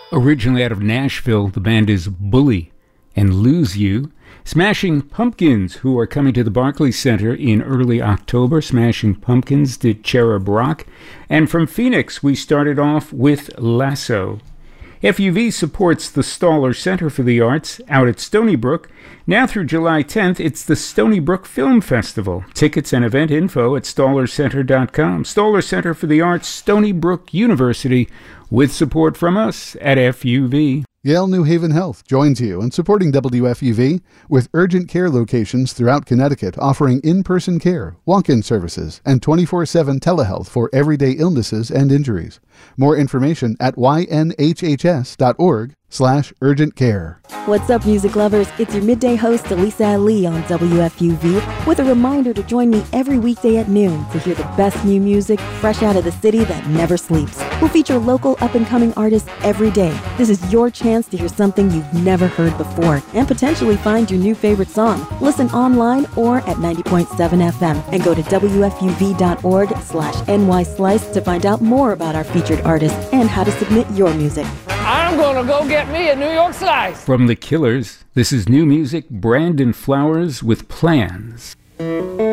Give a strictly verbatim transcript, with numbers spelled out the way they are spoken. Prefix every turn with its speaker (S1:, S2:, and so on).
S1: Originally out of Nashville, the band is Bully and Lose You. Smashing Pumpkins, who are coming to the Barclays Center in early October. Smashing Pumpkins did Cherub Rock. And from Phoenix, we started off with Lasso. F U V supports the Stoller Center for the Arts out at Stony Brook. Now through July tenth, it's the Stony Brook Film Festival. Tickets and event info at stoller center dot com. Stoller Center for the Arts, Stony Brook University, with support from us at F U V.
S2: Yale New Haven Health joins you in supporting W F U V with urgent care locations throughout Connecticut offering in-person care, walk-in services, and twenty-four seven telehealth for everyday illnesses and injuries. More information at y n h h s dot org slash urgent care.
S3: What's up, music lovers? It's your midday host, Elisa Ali on W F U V, with a reminder to join me every weekday at noon to hear the best new music fresh out of the city that never sleeps. We'll feature local up-and-coming artists every day. This is your chance to hear something you've never heard before and potentially find your new favorite song. Listen online or at ninety point seven F M and go to W F U V dot org slash N Y Slice to find out more about our featured artists and how to submit your music.
S4: I'm gonna go get me a New York Slice.
S1: From The Killers, this is new music, Brandon Flowers with Plans.